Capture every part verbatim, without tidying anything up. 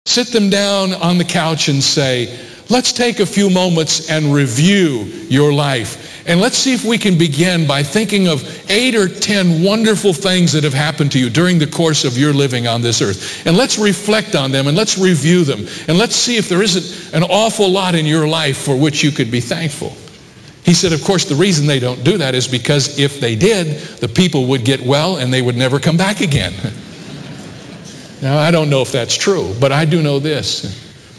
Sit them down on the couch and say, let's take a few moments and review your life. And let's see if we can begin by thinking of eight or ten wonderful things that have happened to you during the course of your living on this earth. And let's reflect on them and let's review them. And let's see if there isn't an awful lot in your life for which you could be thankful. He said, of course, the reason they don't do that is because if they did, the people would get well and they would never come back again. Now, I don't know if that's true, but I do know this.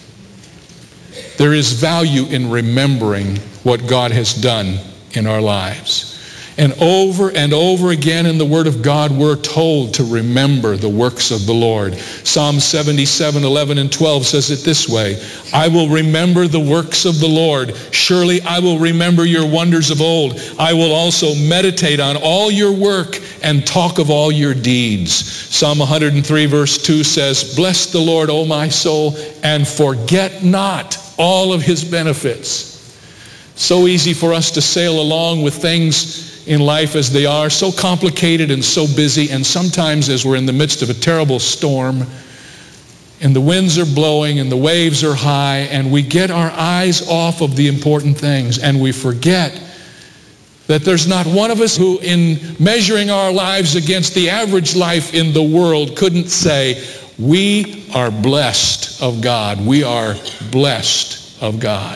There is value in remembering what God has done in our lives. And over and over again in the Word of God, we're told to remember the works of the Lord. Psalm seventy-seven, eleven and twelve says it this way, I will remember the works of the Lord. Surely I will remember your wonders of old. I will also meditate on all your work and talk of all your deeds. Psalm one hundred three verse two says, bless the Lord, O my soul, and forget not all of his benefits. So easy for us to sail along with things in life as they are, so complicated and so busy, and sometimes as we're in the midst of a terrible storm, and the winds are blowing and the waves are high, and we get our eyes off of the important things, and we forget that there's not one of us who, in measuring our lives against the average life in the world, couldn't say, we are blessed of God. We are blessed of God.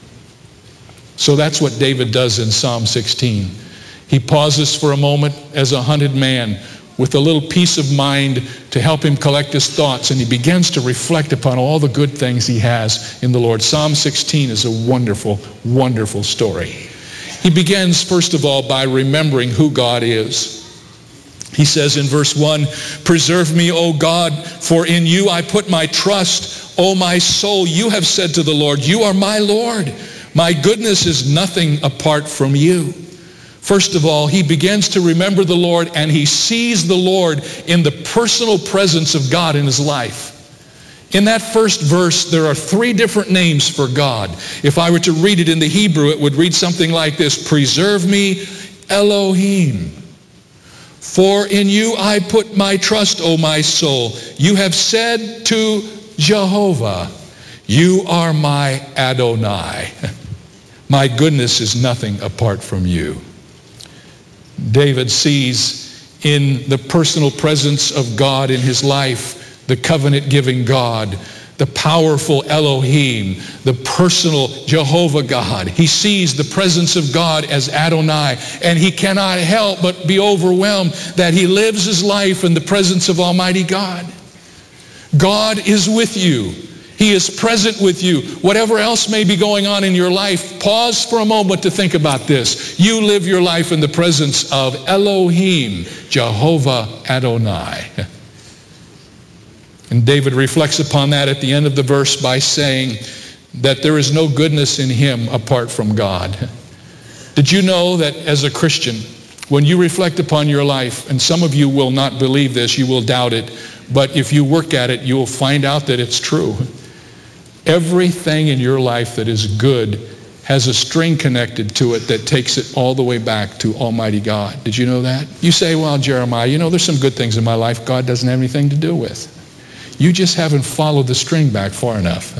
So that's what David does in Psalm sixteen. He pauses for a moment as a hunted man with a little peace of mind to help him collect his thoughts, and he begins to reflect upon all the good things he has in the Lord. Psalm sixteen is a wonderful, wonderful story. He begins, first of all, by remembering who God is. He says in verse one, preserve me, O God, for in you I put my trust. O my soul, you have said to the Lord, you are my Lord. My goodness is nothing apart from you. First of all, he begins to remember the Lord, and he sees the Lord in the personal presence of God in his life. In that first verse, there are three different names for God. If I were to read it in the Hebrew, it would read something like this, preserve me, Elohim. For in you I put my trust, O my soul. You have said to Jehovah, you are my Adonai. My goodness is nothing apart from you. David sees in the personal presence of God in his life, the covenant-giving God, the powerful Elohim, the personal Jehovah God. He sees the presence of God as Adonai, and he cannot help but be overwhelmed that he lives his life in the presence of Almighty God. God is with you. He is present with you. Whatever else may be going on in your life, pause for a moment to think about this. You live your life in the presence of Elohim, Jehovah Adonai. And David reflects upon that at the end of the verse by saying that there is no goodness in him apart from God. Did you know that as a Christian, when you reflect upon your life, and some of you will not believe this, you will doubt it, but if you work at it, you will find out that it's true. Everything in your life that is good has a string connected to it that takes it all the way back to Almighty God. Did you know that? You say, well, Jeremiah, you know, there's some good things in my life God doesn't have anything to do with. You just haven't followed the string back far enough.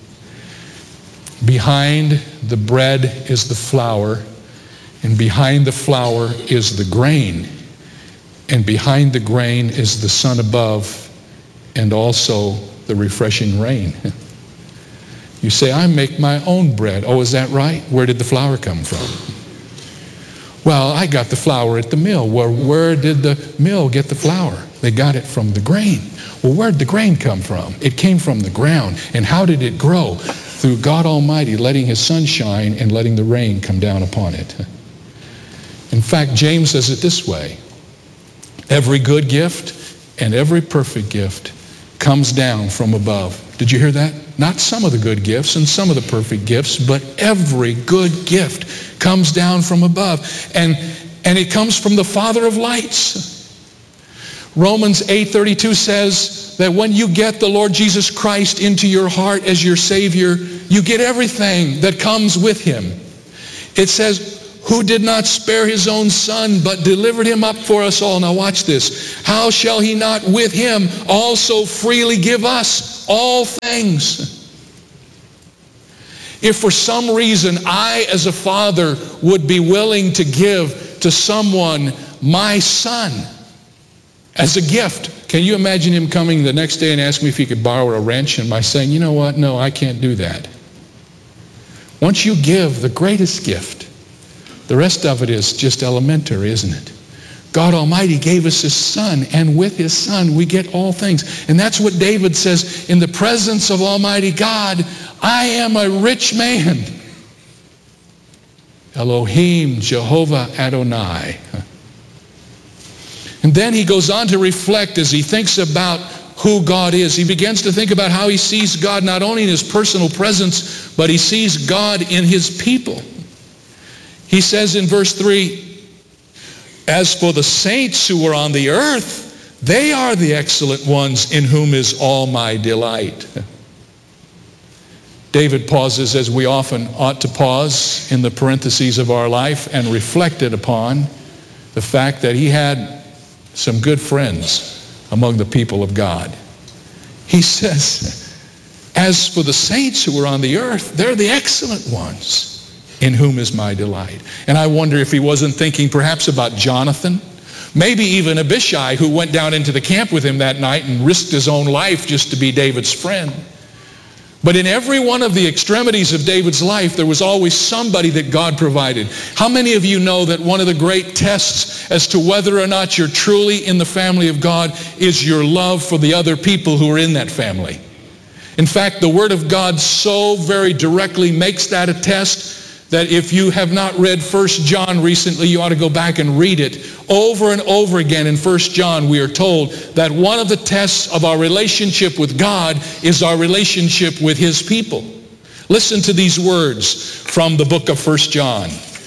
Behind the bread is the flour, and behind the flour is the grain, and behind the grain is the sun above, and also the refreshing rain. You say, I make my own bread. Oh, is that right? Where did the flour come from? Well, I got the flour at the mill. Well, where did the mill get the flour? They got it from the grain. Well, where did the grain come from? It came from the ground. And how did it grow? Through God Almighty letting his sun shine and letting the rain come down upon it. In fact, James says it this way. Every good gift and every perfect gift comes down from above. Did you hear that? Not some of the good gifts and some of the perfect gifts, but every good gift comes down from above. And, and it comes from the Father of lights. Romans eight thirty-two says that when you get the Lord Jesus Christ into your heart as your Savior, you get everything that comes with him. It says, who did not spare his own son, but delivered him up for us all. Now watch this. How shall he not with him also freely give us all things? If for some reason I as a father would be willing to give to someone my son as a gift, can you imagine him coming the next day and asking me if he could borrow a wrench, and my saying, you know what, no, I can't do that. Once you give the greatest gift, the rest of it is just elementary, isn't it? God Almighty gave us his son, and with his son we get all things. And that's what David says, in the presence of Almighty God, I am a rich man. Elohim, Jehovah Adonai. And then he goes on to reflect as he thinks about who God is. He begins to think about how he sees God not only in his personal presence, but he sees God in his people. He says in verse three, as for the saints who are on the earth, they are the excellent ones in whom is all my delight. David pauses, as we often ought to pause in the parentheses of our life, and reflected upon the fact that he had some good friends among the people of God. He says, as for the saints who are on the earth, they're the excellent ones in whom is my delight. And I wonder if he wasn't thinking perhaps about Jonathan, maybe even Abishai, who went down into the camp with him that night and risked his own life just to be David's friend. But in every one of the extremities of David's life, there was always somebody that God provided. How many of you know that one of the great tests as to whether or not you're truly in the family of God is your love for the other people who are in that family? In fact, the Word of God so very directly makes that a test that if you have not read First John recently, you ought to go back and read it. Over and over again in First John, we are told that one of the tests of our relationship with God is our relationship with his people. Listen to these words from the book of First John.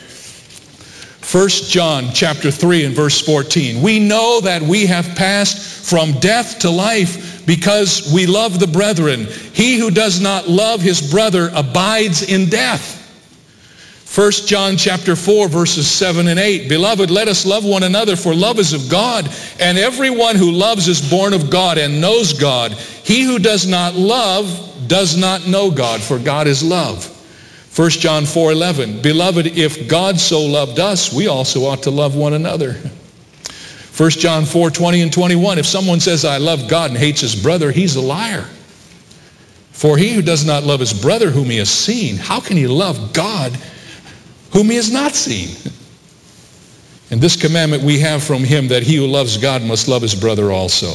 First John chapter three and verse fourteen. We know that we have passed from death to life because we love the brethren. He who does not love his brother abides in death. First John chapter four, verses seven and eight. Beloved, let us love one another, for love is of God, and everyone who loves is born of God and knows God. He who does not love does not know God, for God is love. First John four eleven. Beloved, if God so loved us, we also ought to love one another. First John four twenty and twenty-one. If someone says, I love God, and hates his brother, he's a liar. For he who does not love his brother whom he has seen, how can he love God whom he has not seen? And this commandment we have from him, that he who loves God must love his brother also.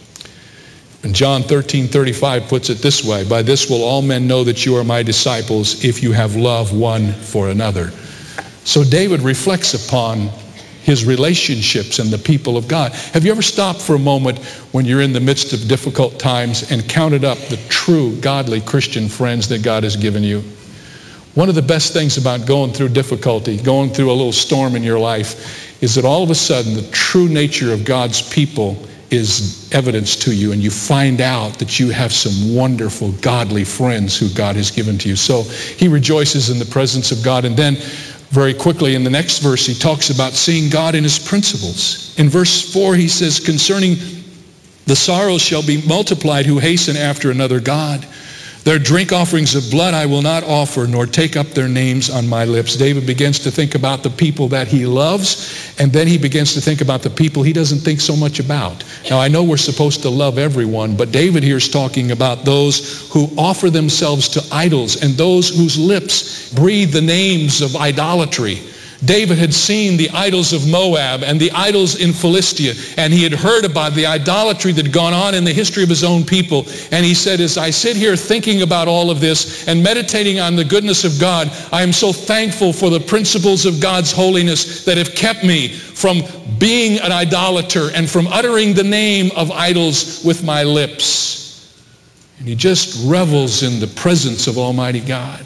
And John thirteen thirty-five puts it this way, by this will all men know that you are my disciples, if you have love one for another. So David reflects upon his relationships and the people of God. Have you ever stopped for a moment when you're in the midst of difficult times and counted up the true, godly Christian friends that God has given you? One of the best things about going through difficulty, going through a little storm in your life, is that all of a sudden the true nature of God's people is evidence to you, and you find out that you have some wonderful, godly friends who God has given to you. So he rejoices in the presence of God. And then very quickly in the next verse, he talks about seeing God in his principles. In verse four, he says, concerning the sorrows shall be multiplied who hasten after another God. Their drink offerings of blood I will not offer, nor take up their names on my lips. David begins to think about the people that he loves, and then he begins to think about the people he doesn't think so much about. Now, I know we're supposed to love everyone, but David here is talking about those who offer themselves to idols and those whose lips breathe the names of idolatry. David had seen the idols of Moab and the idols in Philistia, and he had heard about the idolatry that had gone on in the history of his own people. And he said, as I sit here thinking about all of this and meditating on the goodness of God, I am so thankful for the principles of God's holiness that have kept me from being an idolater and from uttering the name of idols with my lips. And he just revels in the presence of Almighty God.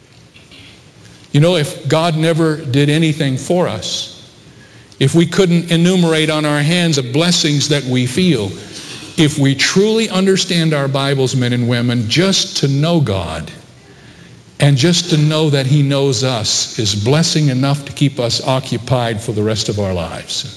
You know, if God never did anything for us, if we couldn't enumerate on our hands the blessings that we feel, if we truly understand our Bibles, men and women, just to know God And just to know that he knows us is blessing enough to keep us occupied for the rest of our lives.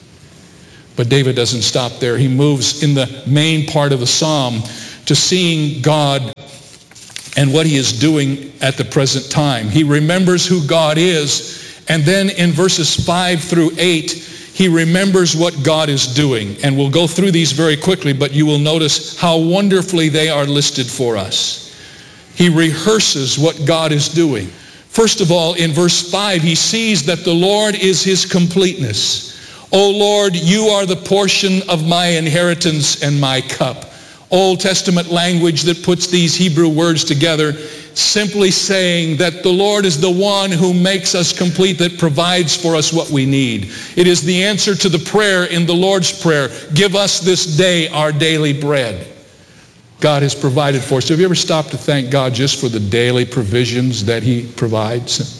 But David doesn't stop there. He moves in the main part of the psalm to seeing God and what he is doing at the present time. He remembers who God is, and then in verses five through eight, he remembers what God is doing. And we'll go through these very quickly, but you will notice how wonderfully they are listed for us. He rehearses what God is doing. First of all, in verse five, he sees that the Lord is his completeness. O Lord, you are the portion of my inheritance and my cup. Old Testament language that puts these Hebrew words together, simply saying that the Lord is the one who makes us complete, that provides for us what we need. It is the answer to the prayer in the Lord's Prayer, give us this day our daily bread. God has provided for us. Have you ever stopped to thank God just for the daily provisions that he provides?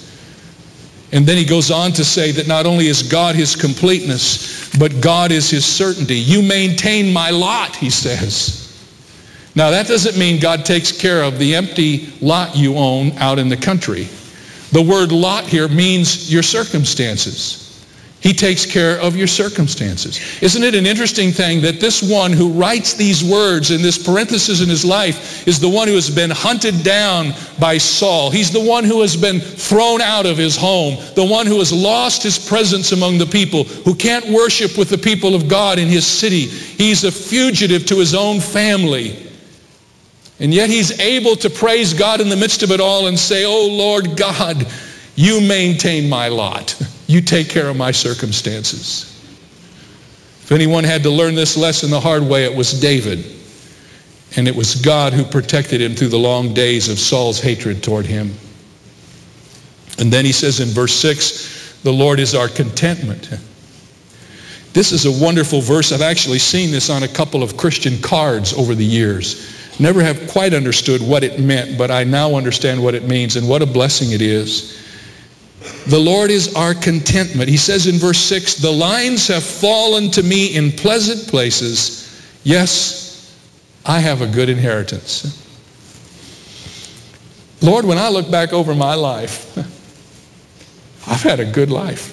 And then he goes on to say that not only is God his completeness, but God is his certainty. You maintain my lot, he says. Now that doesn't mean God takes care of the empty lot you own out in the country. The word lot here means your circumstances. He takes care of your circumstances. Isn't it an interesting thing that this one who writes these words in this parenthesis in his life is the one who has been hunted down by Saul. He's the one who has been thrown out of his home, the one who has lost his presence among the people, who can't worship with the people of God in his city. He's a fugitive to his own family. And yet he's able to praise God in the midst of it all and say, oh Lord God, you maintain my lot. You take care of my circumstances. If anyone had to learn this lesson the hard way, it was David. And it was God who protected him through the long days of Saul's hatred toward him. And then he says in verse six, the Lord is our contentment. This is a wonderful verse. I've actually seen this on a couple of Christian cards over the years. Never have quite understood what it meant, but I now understand what it means, and what a blessing it is. The Lord is our contentment. He says in verse six, the lines have fallen to me in pleasant places. Yes, I have a good inheritance. Lord, when I look back over my life, I've had a good life.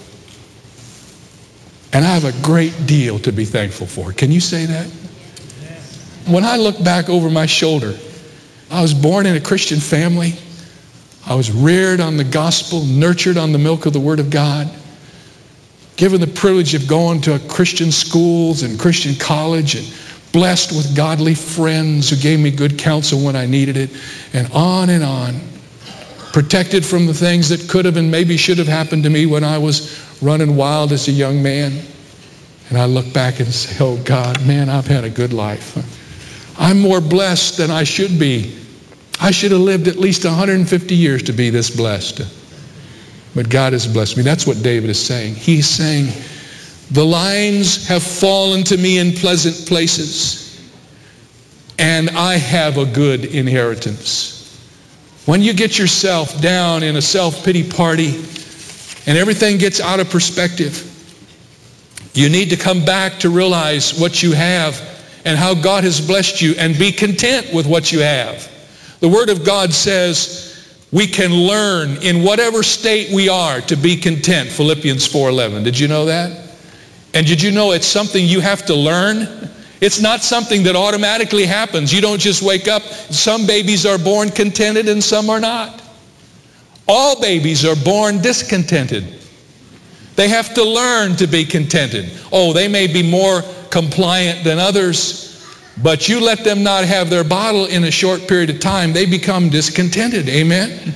And I have a great deal to be thankful for. Can you say that? When I look back over my shoulder, I was born in a Christian family. I was reared on the gospel, nurtured on the milk of the Word of God, given the privilege of going to Christian schools and Christian college, and blessed with godly friends who gave me good counsel when I needed it, and on and on. Protected from the things that could have and maybe should have happened to me when I was running wild as a young man. And I look back and say, oh God, man, I've had a good life. I'm more blessed than I should be. I should have lived at least one hundred fifty years to be this blessed. But God has blessed me. That's what David is saying. He's saying, the lines have fallen to me in pleasant places, and I have a good inheritance. When you get yourself down in a self-pity party and everything gets out of perspective, you need to come back to realize what you have and how God has blessed you, and be content with what you have. The Word of God says we can learn in whatever state we are to be content, Philippians four eleven. Did you know that? And did you know it's something you have to learn? It's not something that automatically happens. You don't just wake up. Some babies are born contented and some are not. All babies are born discontented. They have to learn to be contented. Oh, they may be more compliant than others, but you let them not have their bottle in a short period of time, they become discontented. Amen?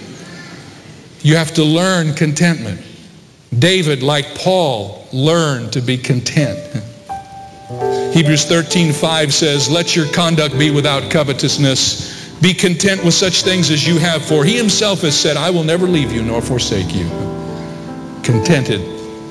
You have to learn contentment. David, like Paul, learned to be content. Hebrews thirteen five says, let your conduct be without covetousness. Be content with such things as you have, for he himself has said, I will never leave you nor forsake you. Contented.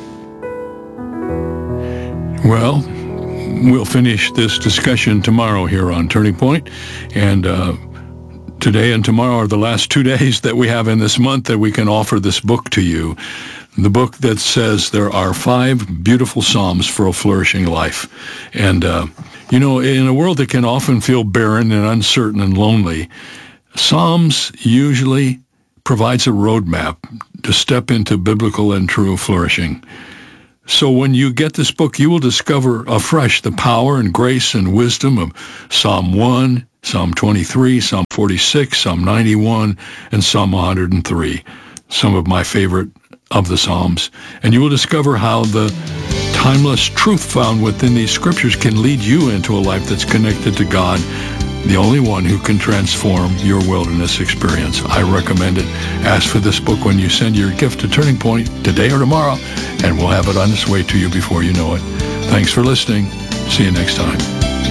Well, we'll finish this discussion tomorrow here on Turning Point. And uh, today and tomorrow are the last two days that we have in this month that we can offer this book to you. The book that says there are five beautiful Psalms for a flourishing life. And, uh, you know, in a world that can often feel barren and uncertain and lonely, Psalms usually provides a roadmap to step into biblical and true flourishing. So when you get this book, you will discover afresh the power and grace and wisdom of Psalm one, Psalm twenty-three, Psalm forty-six, Psalm ninety-one, and Psalm one hundred three, some of my favorite of the Psalms. And you will discover how the timeless truth found within these scriptures can lead you into a life that's connected to God, the only one who can transform your wilderness experience. I recommend it. Ask for this book when you send your gift to Turning Point today or tomorrow, and we'll have it on its way to you before you know it. Thanks for listening. See you next time.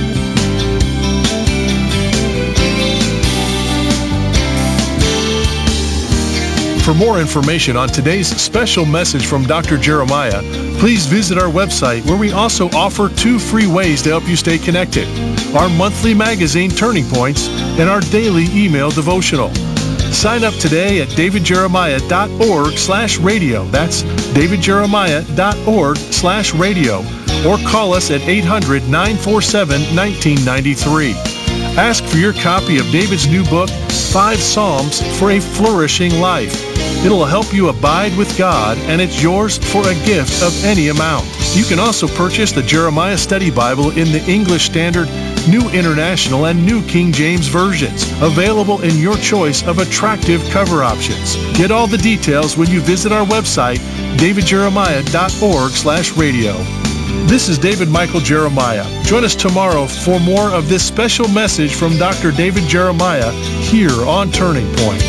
For more information on today's special message from Doctor Jeremiah, please visit our website, where we also offer two free ways to help you stay connected: our monthly magazine, Turning Points, and our daily email devotional. Sign up today at davidjeremiah.org slash radio. That's davidjeremiah.org slash radio. Or call us at eight hundred, nine four seven, one nine nine three. Ask for your copy of David's new book, Five Psalms for a Flourishing Life. It'll help you abide with God, and it's yours for a gift of any amount. You can also purchase the Jeremiah Study Bible in the English Standard, New International, and New King James versions, available in your choice of attractive cover options. Get all the details when you visit our website, davidjeremiah.org slash radio. This is David Michael Jeremiah. Join us tomorrow for more of this special message from Doctor David Jeremiah here on Turning Point.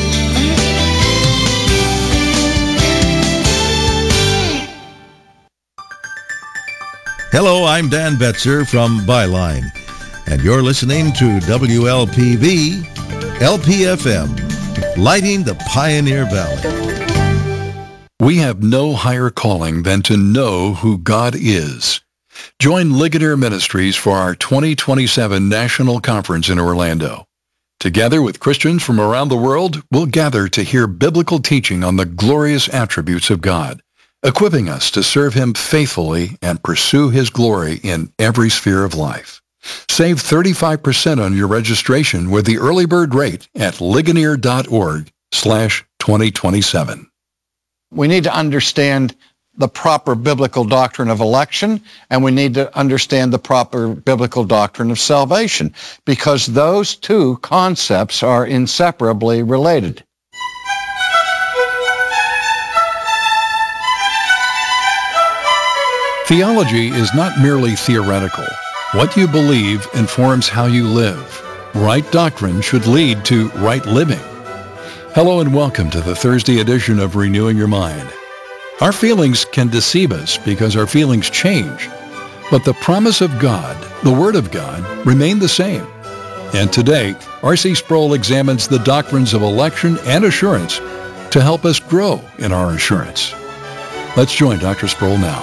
Hello, I'm Dan Betzer from Byline, and you're listening to W L P V, L P F M, lighting the Pioneer Valley. We have no higher calling than to know who God is. Join Ligonier Ministries for our twenty twenty-seven National Conference in Orlando. Together with Christians from around the world, we'll gather to hear biblical teaching on the glorious attributes of God, equipping us to serve Him faithfully and pursue His glory in every sphere of life. Save thirty-five percent on your registration with the early bird rate at ligonier.org slash 2027. We need to understand the proper biblical doctrine of election, and we need to understand the proper biblical doctrine of salvation, because those two concepts are inseparably related. Theology is not merely theoretical. What you believe informs how you live. Right doctrine should lead to right living. Hello and welcome to the Thursday edition of Renewing Your Mind. Our feelings can deceive us because our feelings change, but the promise of God, the Word of God, remain the same. And today, R C Sproul examines the doctrines of election and assurance to help us grow in our assurance. Let's join Doctor Sproul now.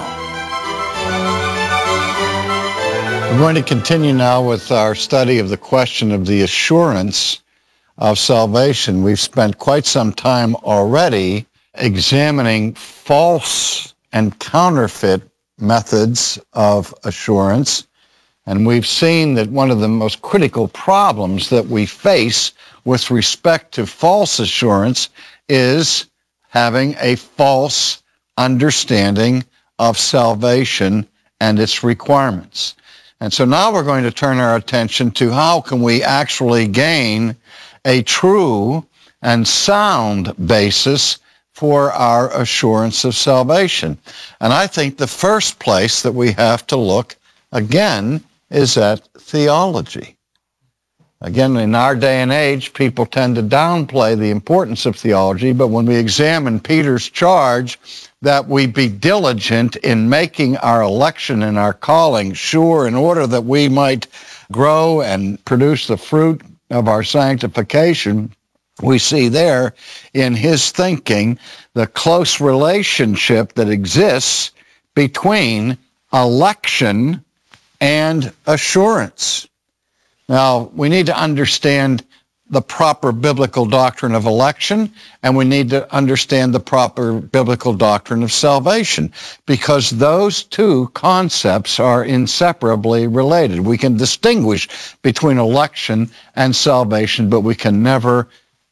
We're going to continue now with our study of the question of the assurance of salvation. We've spent quite some time already examining false and counterfeit methods of assurance, and we've seen that one of the most critical problems that we face with respect to false assurance is having a false understanding of salvation and its requirements. And so now we're going to turn our attention to how can we actually gain a true and sound basis for our assurance of salvation. And I think the first place that we have to look, again, is at theology. Again, in our day and age, people tend to downplay the importance of theology, but when we examine Peter's charge that we be diligent in making our election and our calling sure in order that we might grow and produce the fruit of our sanctification, we see there in his thinking the close relationship that exists between election and assurance. Now, we need to understand the proper biblical doctrine of election, and we need to understand the proper biblical doctrine of salvation, because those two concepts are inseparably related. We can distinguish between election and salvation, but we can never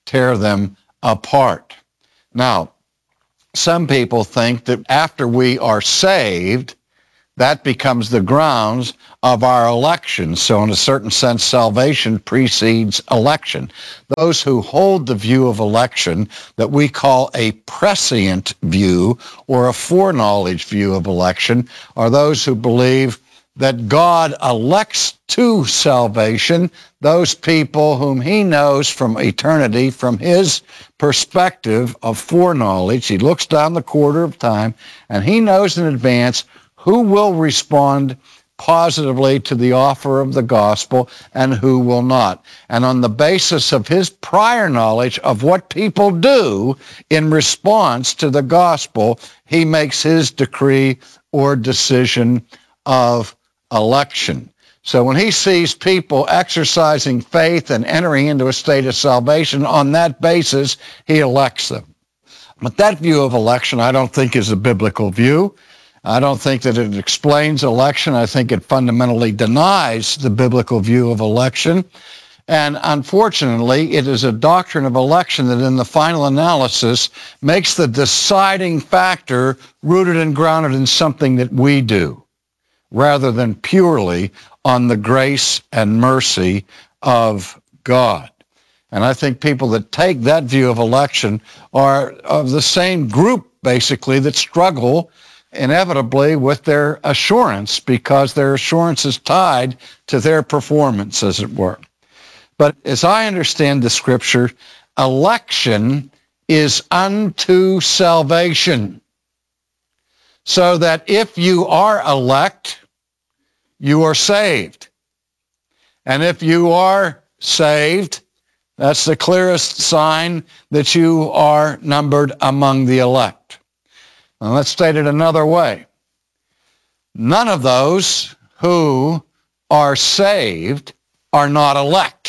tear them apart. Now, some people think that after we are saved, that becomes the grounds of our election. So in a certain sense, salvation precedes election. Those who hold the view of election that we call a prescient view or a foreknowledge view of election are those who believe that God elects to salvation those people whom he knows from eternity, from his perspective of foreknowledge. He looks down the quarter of time, and he knows in advance who will respond positively to the offer of the gospel and who will not. And on the basis of his prior knowledge of what people do in response to the gospel, he makes his decree or decision of election. So when he sees people exercising faith and entering into a state of salvation, on that basis, he elects them. But that view of election, I don't think, is a biblical view. I don't think that it explains election. I think it fundamentally denies the biblical view of election. And unfortunately, it is a doctrine of election that in the final analysis makes the deciding factor rooted and grounded in something that we do, rather than purely on the grace and mercy of God. And I think people that take that view of election are of the same group, basically, that struggle inevitably with their assurance, because their assurance is tied to their performance, as it were. But as I understand the scripture, election is unto salvation. So that if you are elect, you are saved. And if you are saved, that's the clearest sign that you are numbered among the elect. Now let's state it another way. None of those who are saved are not elect.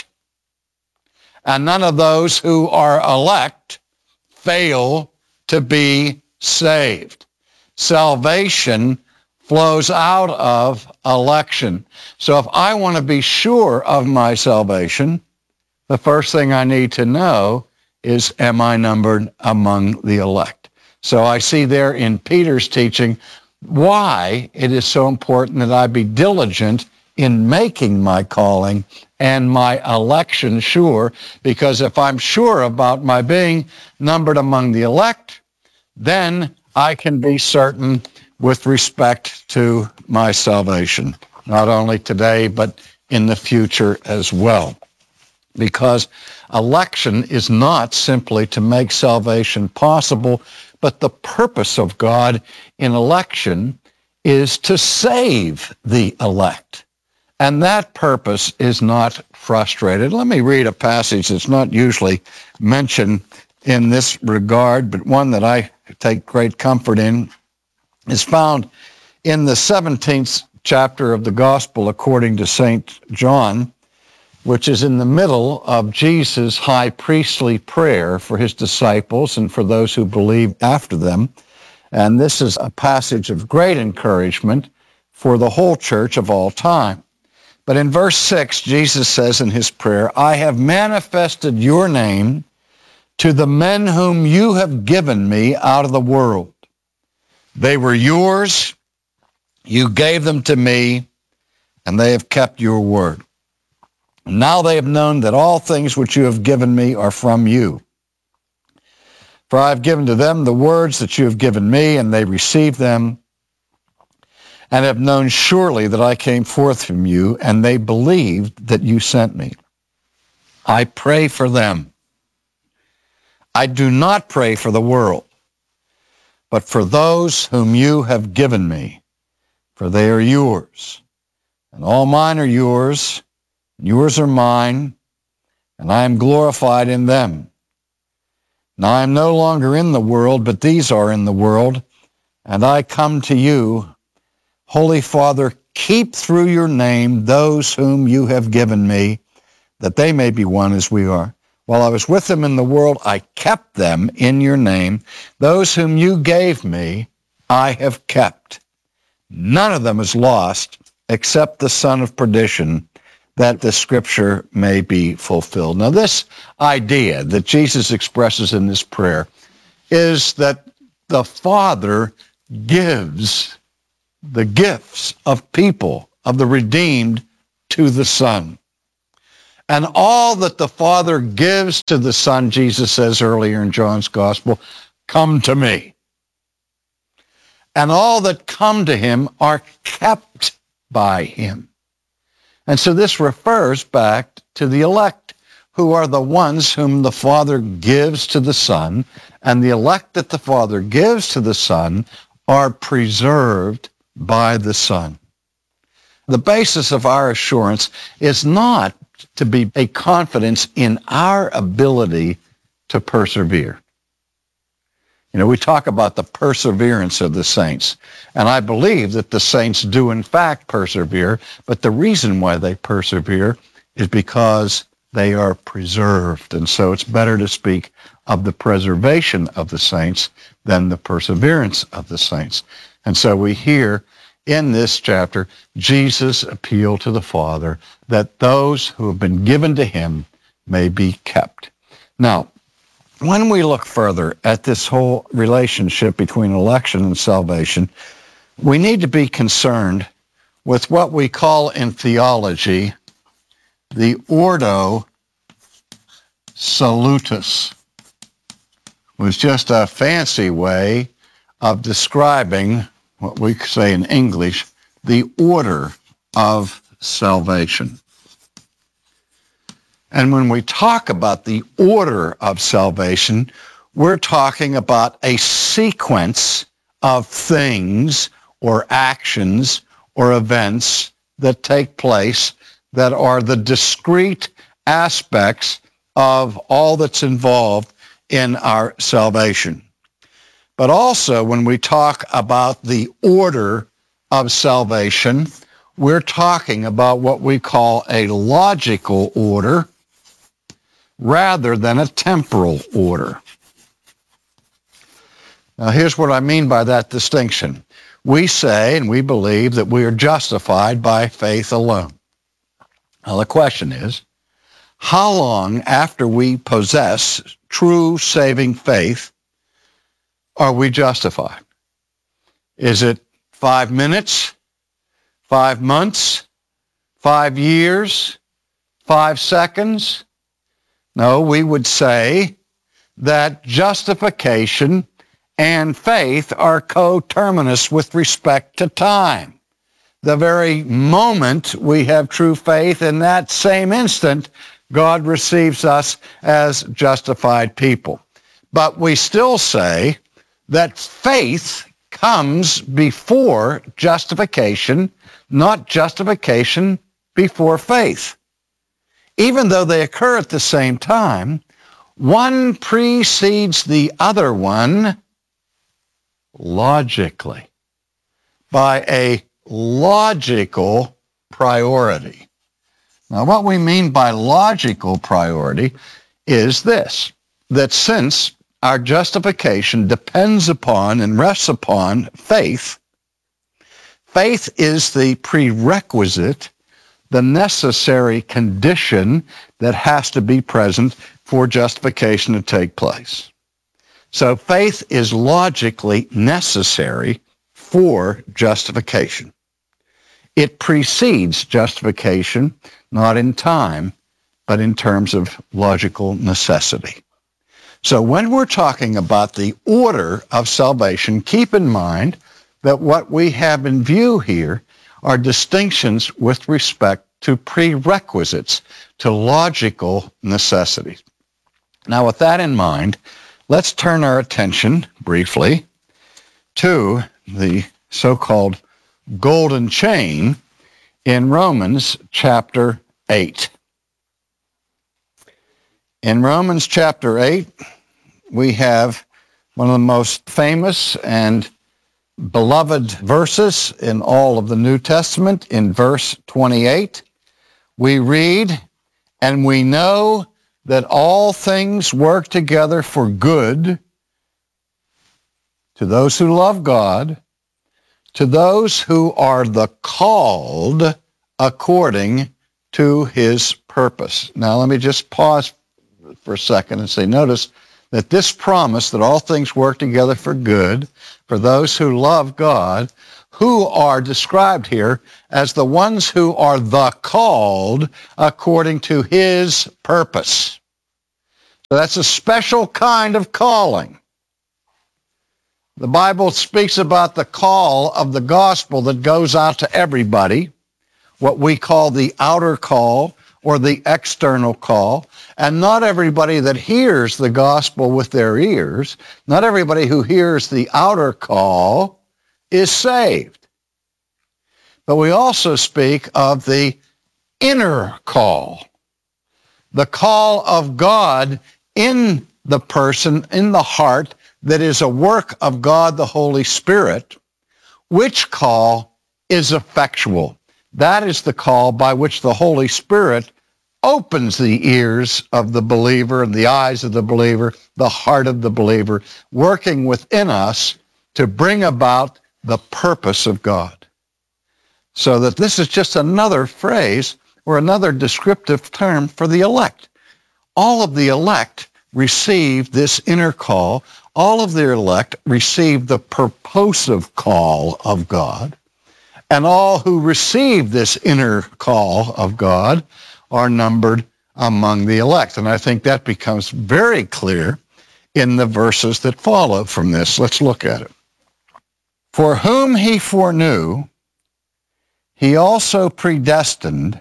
And none of those who are elect fail to be saved. Salvation flows out of election. So if I want to be sure of my salvation, the first thing I need to know is, am I numbered among the elect? So I see there in Peter's teaching why it is so important that I be diligent in making my calling and my election sure, because if I'm sure about my being numbered among the elect, then I can be certain with respect to my salvation, not only today, but in the future as well. Because election is not simply to make salvation possible, but the purpose of God in election is to save the elect. And that purpose is not frustrated. Let me read a passage that's not usually mentioned in this regard, but one that I take great comfort in. Is found in the seventeenth chapter of the Gospel according to Saint John, which is in the middle of Jesus' high priestly prayer for his disciples and for those who believe after them. And this is a passage of great encouragement for the whole church of all time. But in verse six, Jesus says in his prayer, I have manifested your name to the men whom you have given me out of the world. They were yours, you gave them to me, and they have kept your word. Now they have known that all things which you have given me are from you. For I have given to them the words that you have given me, and they received them, and have known surely that I came forth from you, and they believed that you sent me. I pray for them. I do not pray for the world, but for those whom you have given me, for they are yours. And all mine are yours, and yours are mine, and I am glorified in them. Now I am no longer in the world, but these are in the world, and I come to you. Holy Father, keep through your name those whom you have given me, that they may be one as we are. While I was with them in the world, I kept them in your name. Those whom you gave me, I have kept. None of them is lost except the son of perdition, that the Scripture may be fulfilled. Now, this idea that Jesus expresses in this prayer is that the Father gives the gifts of people, of the redeemed, to the Son. And all that the Father gives to the Son, Jesus says earlier in John's Gospel, come to me. And all that come to him are kept by him. And so this refers back to the elect, who are the ones whom the Father gives to the Son, and the elect that the Father gives to the Son are preserved by the Son. The basis of our assurance is not to be a confidence in our ability to persevere. You know, we talk about the perseverance of the saints, and I believe that the saints do in fact persevere, but the reason why they persevere is because they are preserved. And so it's better to speak of the preservation of the saints than the perseverance of the saints. And so we hear in this chapter Jesus appeal to the Father that those who have been given to him may be kept. Now, when we look further at this whole relationship between election and salvation, we need to be concerned with what we call in theology the ordo salutis. It was just a fancy way of describing what we say in English, the order of salvation. And when we talk about the order of salvation, we're talking about a sequence of things or actions or events that take place that are the discrete aspects of all that's involved in our salvation. But also, when we talk about the order of salvation, we're talking about what we call a logical order rather than a temporal order. Now, here's what I mean by that distinction. We say and we believe that we are justified by faith alone. Now, the question is, how long after we possess true saving faith are we justified? Is it five minutes, five months, five years, five seconds? No, we would say that justification and faith are coterminous with respect to time. The very moment we have true faith, in that same instant, God receives us as justified people. But we still say that faith comes before justification, not justification before faith. Even though they occur at the same time, one precedes the other one logically, by a logical priority. Now, what we mean by logical priority is this, that since our justification depends upon and rests upon faith, faith is the prerequisite, the necessary condition that has to be present for justification to take place. So faith is logically necessary for justification. It precedes justification, not in time, but in terms of logical necessity. So when we're talking about the order of salvation, keep in mind that what we have in view here are distinctions with respect to prerequisites, to logical necessities. Now, with that in mind, let's turn our attention briefly to the so-called golden chain in Romans chapter eight. In Romans chapter eight, we have one of the most famous and beloved verses in all of the New Testament. In verse twenty-eight, we read, "And we know that all things work together for good to those who love God, to those who are the called according to his purpose. Now let me just pause for a second and say, notice that this promise that all things work together for good for those who love God, who are described here as the ones who are the called according to his purpose. So that's a special kind of calling. The Bible speaks about the call of the gospel that goes out to everybody, what we call the outer call or the external call. And not everybody that hears the gospel with their ears, not everybody who hears the outer call is saved. But we also speak of the inner call, the call of God in the person, in the heart, that is a work of God the Holy Spirit, which call is effectual. That is the call by which the Holy Spirit opens the ears of the believer and the eyes of the believer, the heart of the believer, working within us to bring about the purpose of God. So that this is just another phrase or another descriptive term for the elect. All of the elect receive this inner call. All of the elect receive the purposive call of God. And all who receive this inner call of God are numbered among the elect. And I think that becomes very clear in the verses that follow from this. Let's look at it. For whom he foreknew, he also predestined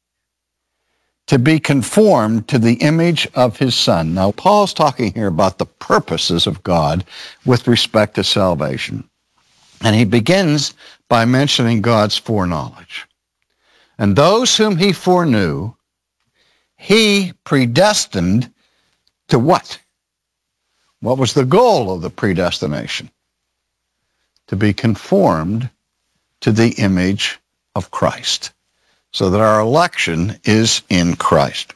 to be conformed to the image of his Son. Now, Paul's talking here about the purposes of God with respect to salvation. And he begins by mentioning God's foreknowledge. And those whom he foreknew, he predestined to what? What was the goal of the predestination? To be conformed to the image of Christ, so that our election is in Christ.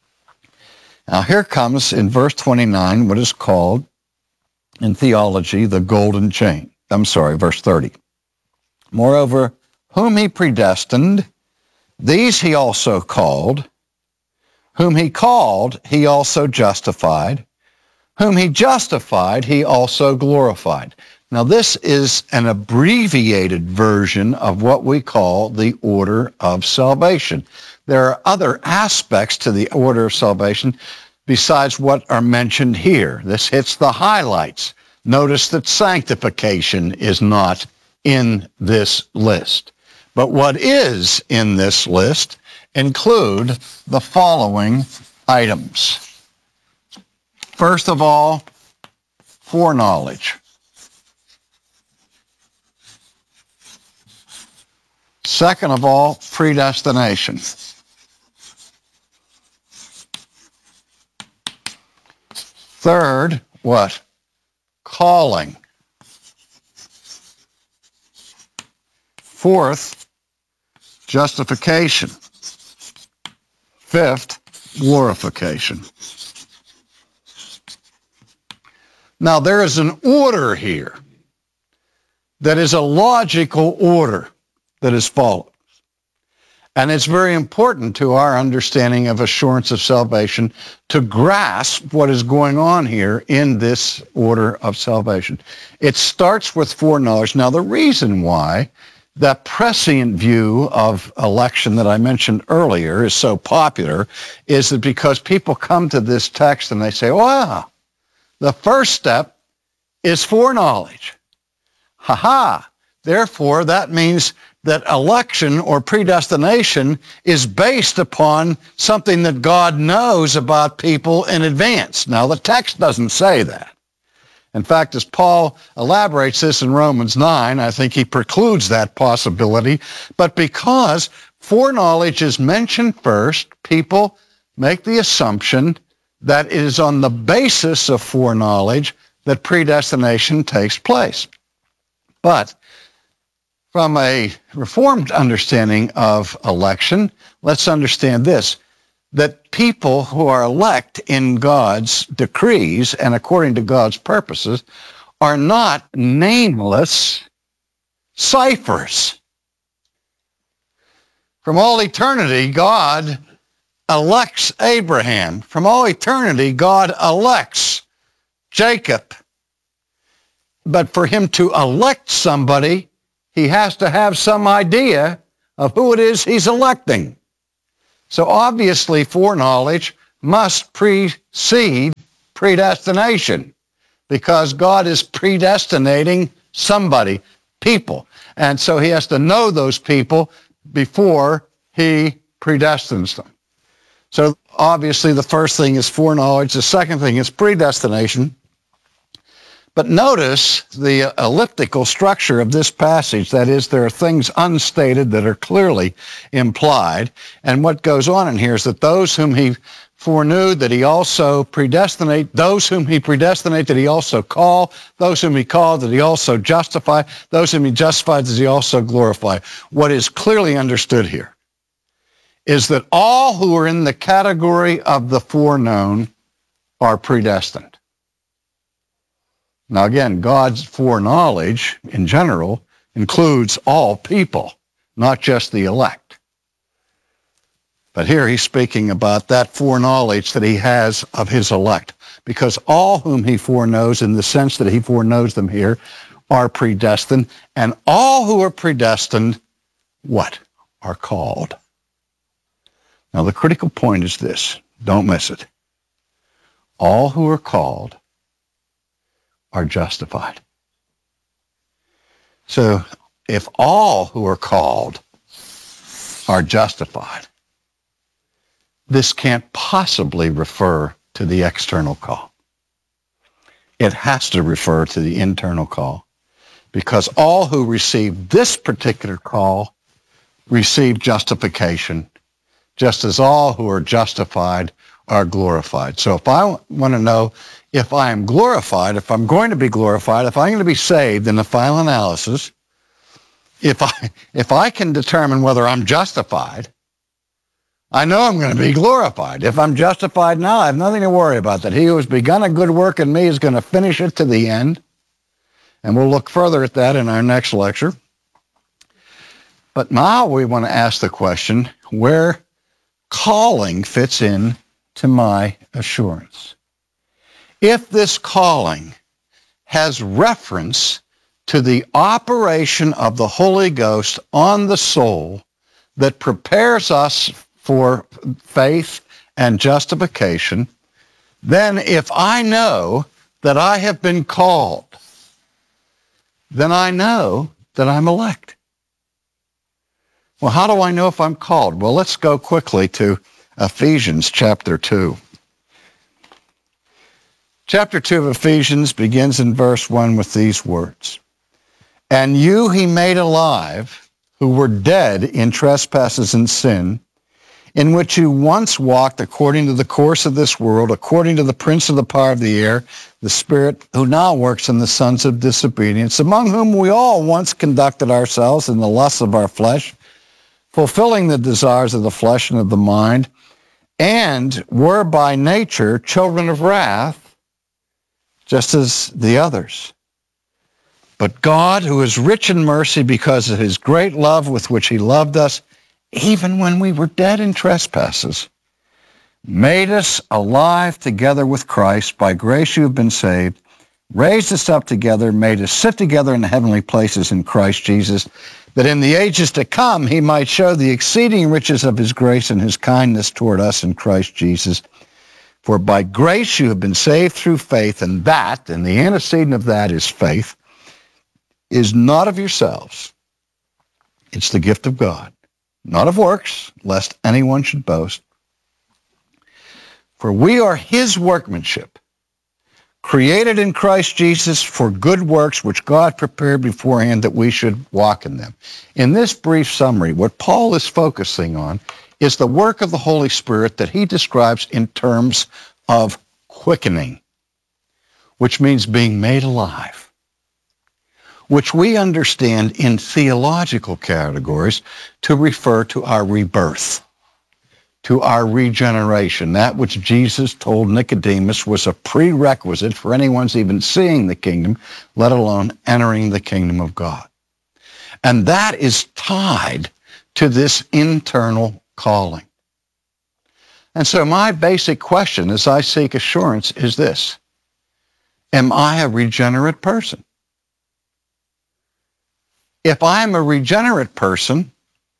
Now here comes in verse twenty-nine what is called in theology the golden chain. I'm sorry, verse thirty. Moreover, whom he predestined, these he also called. Whom he called, he also justified. Whom he justified, he also glorified. Now this is an abbreviated version of what we call the order of salvation. There are other aspects to the order of salvation besides what are mentioned here. This hits the highlights. Notice that sanctification is not in this list. But what is in this list include the following items. First of all, foreknowledge. Second of all, predestination. Third, what? Calling. Fourth, justification. Fifth, glorification. Now, there is an order here that is a logical order that is followed. And it's very important to our understanding of assurance of salvation to grasp what is going on here in this order of salvation. It starts with foreknowledge. Now, the reason why that prescient view of election that I mentioned earlier is so popular is that because people come to this text and they say, wow, the first step is foreknowledge. Ha ha. Therefore, that means that election or predestination is based upon something that God knows about people in advance. Now, the text doesn't say that. In fact, as Paul elaborates this in Romans nine, I think he precludes that possibility. But because foreknowledge is mentioned first, people make the assumption that it is on the basis of foreknowledge that predestination takes place. But from a Reformed understanding of election, let's understand this, that people who are elect in God's decrees and according to God's purposes are not nameless ciphers. From all eternity, God elects Abraham. From all eternity, God elects Jacob. But for him to elect somebody, he has to have some idea of who it is he's electing. So obviously, foreknowledge must precede predestination, because God is predestinating somebody, people. And so he has to know those people before he predestines them. So obviously the first thing is foreknowledge. The second thing is predestination. But notice the elliptical structure of this passage. That is, there are things unstated that are clearly implied. And what goes on in here is that those whom he foreknew, that he also predestinate, those whom he predestinate, that he also call, those whom he called, that he also justify, those whom he justified, that he also glorify. What is clearly understood here is that all who are in the category of the foreknown are predestined. Now again, God's foreknowledge in general includes all people, not just the elect. But here he's speaking about that foreknowledge that he has of his elect, because all whom he foreknows, in the sense that he foreknows them here, are predestined, and all who are predestined, what? Are called. Now the critical point is this, don't miss it. All who are called are justified. So if all who are called are justified, this can't possibly refer to the external call. It has to refer to the internal call, because all who receive this particular call receive justification, just as all who are justified are glorified. So if I want to know if I am glorified, if I'm going to be glorified, if I'm going to be saved in the final analysis, if I, if I can determine whether I'm justified, I know I'm going to be glorified. If I'm justified now, I have nothing to worry about. That he who has begun a good work in me is going to finish it to the end. And we'll look further at that in our next lecture. But now we want to ask the question, where calling fits in to my assurance. If this calling has reference to the operation of the Holy Ghost on the soul that prepares us for faith and justification, then if I know that I have been called, then I know that I'm elect. Well, how do I know if I'm called? Well, let's go quickly to Ephesians chapter two. Chapter two of Ephesians begins in verse one with these words. And you he made alive, who were dead in trespasses and sin, in which you once walked according to the course of this world, according to the prince of the power of the air, the spirit who now works in the sons of disobedience, among whom we all once conducted ourselves in the lusts of our flesh, fulfilling the desires of the flesh and of the mind, and were by nature children of wrath, just as the others. But God, who is rich in mercy because of his great love with which he loved us, even when we were dead in trespasses, made us alive together with Christ. By grace you have been saved, raised us up together, made us sit together in the heavenly places in Christ Jesus, that in the ages to come he might show the exceeding riches of his grace and his kindness toward us in Christ Jesus. For by grace you have been saved through faith, and that, and the antecedent of that is faith, is not of yourselves. It's the gift of God, not of works, lest anyone should boast. For we are his workmanship, created in Christ Jesus for good works, which God prepared beforehand that we should walk in them. In this brief summary, what Paul is focusing on is the work of the Holy Spirit that he describes in terms of quickening, which means being made alive, which we understand in theological categories to refer to our rebirth, to our regeneration, that which Jesus told Nicodemus was a prerequisite for anyone's even seeing the kingdom, let alone entering the kingdom of God. And that is tied to this internal calling. And so my basic question as I seek assurance is this: am I a regenerate person? If I'm a regenerate person,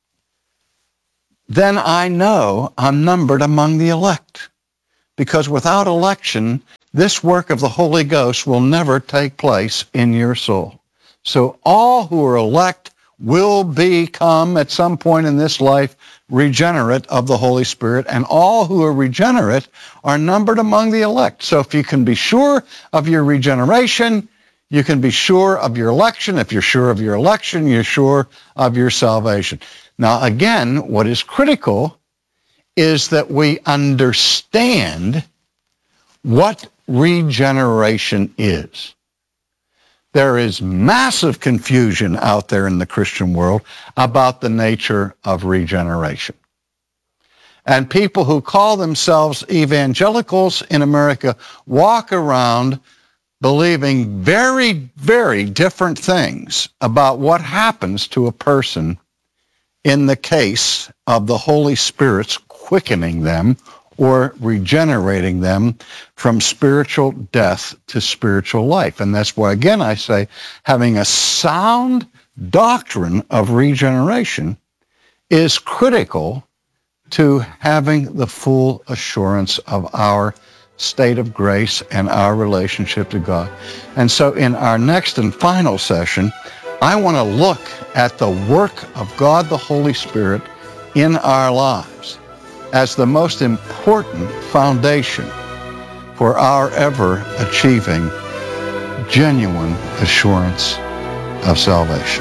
then I know I'm numbered among the elect. Because without election, this work of the Holy Ghost will never take place in your soul. So all who are elect will become, at some point in this life, regenerate of the Holy Spirit, and all who are regenerate are numbered among the elect. So if you can be sure of your regeneration, you can be sure of your election. If you're sure of your election, you're sure of your salvation. Now, again, what is critical is that we understand what regeneration is. There is massive confusion out there in the Christian world about the nature of regeneration. And people who call themselves evangelicals in America walk around believing very, very different things about what happens to a person in the case of the Holy Spirit's quickening them or regenerating them from spiritual death to spiritual life. And that's why, again, I say having a sound doctrine of regeneration is critical to having the full assurance of our state of grace and our relationship to God. And so in our next and final session, I want to look at the work of God the Holy Spirit in our lives as the most important foundation for our ever achieving genuine assurance of salvation.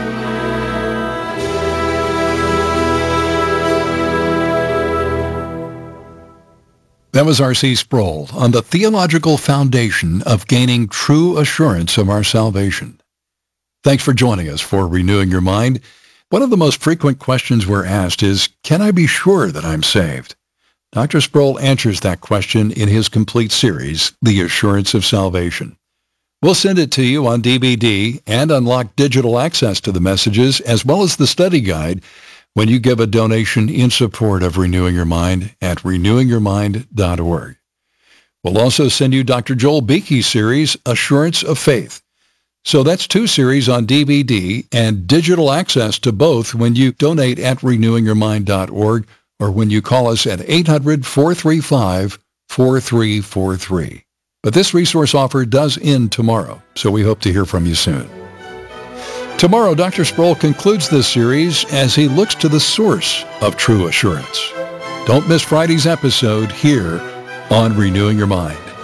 That was R C Sproul on the theological foundation of gaining true assurance of our salvation. Thanks for joining us for Renewing Your Mind. One of the most frequent questions we're asked is, can I be sure that I'm saved? Doctor Sproul answers that question in his complete series, The Assurance of Salvation. We'll send it to you on D V D and unlock digital access to the messages as well as the study guide when you give a donation in support of Renewing Your Mind at renewing your mind dot org. We'll also send you Doctor Joel Beeke's series, Assurance of Faith. So that's two series on D V D and digital access to both when you donate at renewing your mind dot org or when you call us at eight hundred, four three five, four three four three. But this resource offer does end tomorrow, so we hope to hear from you soon. Tomorrow, Doctor Sproul concludes this series as he looks to the source of true assurance. Don't miss Friday's episode here on Renewing Your Mind.